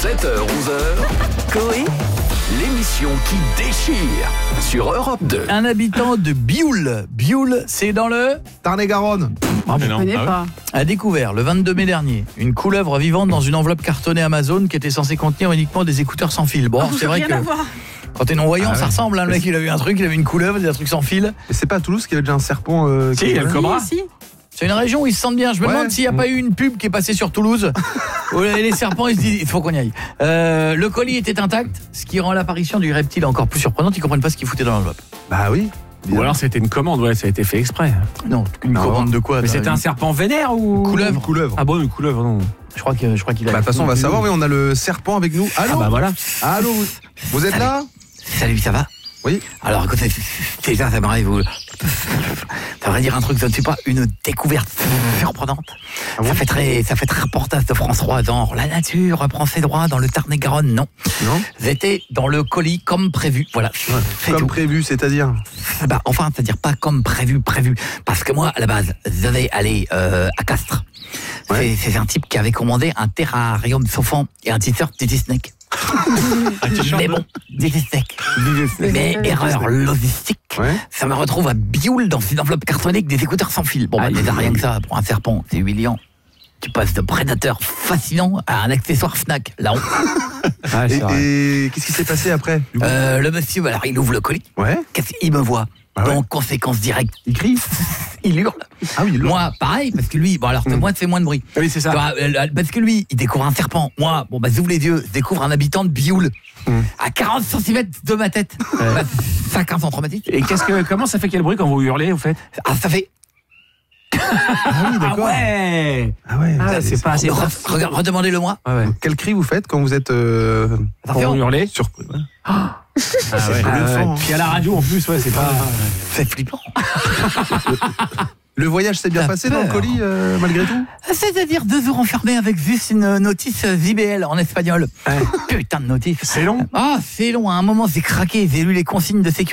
7h-11h, Coé, l'émission qui déchire sur Europe 2. Un habitant de Bioul. Bioul, c'est dans le Tarn-et-Garonne. je connais pas. a découvert le 22 mai dernier une couleuvre vivante dans une enveloppe cartonnée Amazon qui était censée contenir uniquement des écouteurs sans fil. Bon, c'est vrai que quand t'es non-voyant, ça ressemble. Le mec, il a vu un truc, il a vu une couleuvre, il a un truc sans fil. Et c'est pas à Toulouse qu'il y avait déjà un serpent Si, il y a le cobra. Si. C'est une région où ils se sentent bien. Je me demande s'il n'y a pas eu une pub qui est passée sur Toulouse. Où les serpents, ils se disent, il faut qu'on y aille. Le colis était intact, ce qui rend l'apparition du reptile encore plus surprenante. Ils comprennent pas ce qu'il foutait dans l'enveloppe. Bah oui. Ou alors c'était une commande, ouais, ça a été fait exprès. Non, une commande de quoi? Mais c'était un serpent vénère ou couleuvre. Couleuvre. Ah bon, une couleuvre, non. Je crois qu'il a. Bah, de toute façon, on va savoir. Oui, on a le serpent avec nous. Allô. Ah bah voilà. Allô. Vous êtes là? Salut, ça va? Oui. Alors écoutez, déjà ça m'arrive, ça va dire un truc, je ne sais pas, une découverte surprenante. Ah bon, ça fait très reportage de France 3, genre la nature reprend ses droits dans le Tarn-et-Garonne. Non. J'étais dans le colis comme prévu, voilà. C'est comme tout. prévu, c'est-à-dire Bah, enfin, c'est-à-dire pas comme prévu. Parce que moi, à la base, je devais aller à Castres. Ouais. C'est un type qui avait commandé un terrarium chauffant et un t-shirt Disney. Mais bon, Disney. Mais erreur logistique. Ouais. Ça me retrouve à Bioul dans une enveloppe cartonnée avec des écouteurs sans fil. Bon, bah, déjà rien que ça, pour un serpent, c'est humiliant. Tu passes de prédateur fascinant à un accessoire Fnac. Là, Ah, c'est vrai. Et qu'est-ce qui s'est passé après du coup le monsieur, alors il ouvre le colis. Ouais. Qu'est-ce qu'il me voit? Ah ouais. Donc, conséquence directe. Il crie. Il hurle. Ah oui, il hurle. Moi, pareil, parce que lui, bon alors, moi, fais moins de bruit. Oui, c'est ça. Tu vois, parce que lui, il découvre un serpent. Moi, bon, bah, j'ouvre les yeux, je découvre un habitant de Bioul. À 40 cm de ma tête. Bah, ça craint son traumatisme. Et comment ça fait quel bruit quand vous hurlez, au fait? Ah, ça fait. Ah oui, d'accord. ouais. Ah ouais. Ah, c'est pas assez. Regarde, redemandez-le moi. Ouais, ouais. Quel cri vous faites quand vous êtes Quand vous hurlez. surpris? Ouais. Ah ouais. pas le sang, hein. Puis à la radio en plus, ouais, c'est pas. C'est flippant. Le voyage s'est bien T'as passé dans le peur. colis malgré tout? C'est-à-dire 2 jours enfermés avec juste une notice JBL en espagnol. Ouais. Putain de notice. C'est long. Ah, c'est long. À un moment, j'ai craqué. J'ai lu les consignes de sécurité.